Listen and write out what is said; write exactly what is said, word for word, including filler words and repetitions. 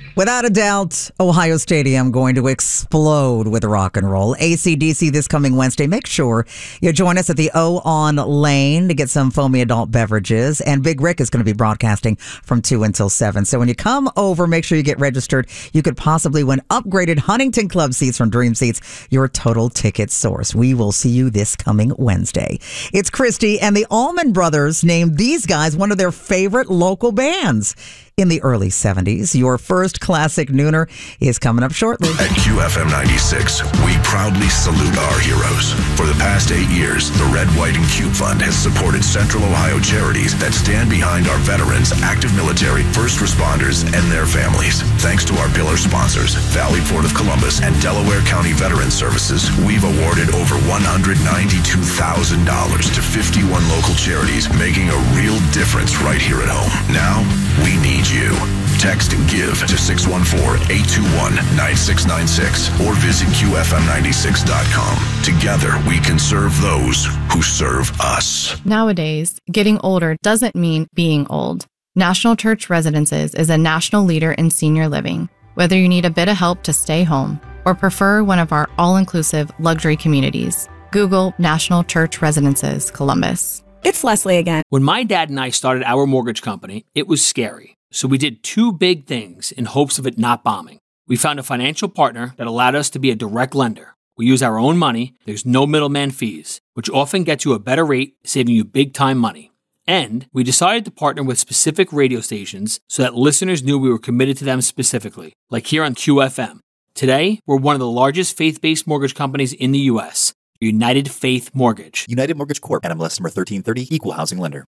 Without a doubt, Ohio Stadium going to explode with rock and roll. A C D C this coming Wednesday. Make sure you join us at the O on Lane to get some foamy adult beverages. And Big Rick is going to be broadcasting from two until seven. So when you come over, make sure you get registered. You could possibly win upgraded Huntington Club seats from Dream Seats, your total ticket source. We will see you this coming Wednesday. It's Christy, and the Allman Brothers named these guys one of their favorite local bands in the early seventies. Your first classic nooner is coming up shortly. At Q F M ninety-six, we proudly salute our heroes. For the past eight years, the Red, White, and Cube Fund has supported Central Ohio charities that stand behind our veterans, active military, first responders, and their families. Thanks to our pillar sponsors, Valley Port of Columbus and Delaware County Veteran Services, we've awarded over one hundred ninety-two thousand dollars to fifty-one local charities, making a real difference right here at home. Now, we need you. Text and give to six one four, eight two one, nine six nine six or visit Q F M ninety-six dot com. Together, we can serve those who serve us. Nowadays, getting older doesn't mean being old. National Church Residences is a national leader in senior living. Whether you need a bit of help to stay home or prefer one of our all-inclusive luxury communities, Google National Church Residences, Columbus. It's Leslie again. When my dad and I started our mortgage company, it was scary. So we did two big things in hopes of it not bombing. We found a financial partner that allowed us to be a direct lender. We use our own money, there's no middleman fees, which often gets you a better rate, saving you big time money. And we decided to partner with specific radio stations so that listeners knew we were committed to them specifically, like here on Q F M. Today, we're one of the largest faith-based mortgage companies in the U S, United Faith Mortgage. United Mortgage Corp. N M L S number thirteen thirty, Equal Housing Lender.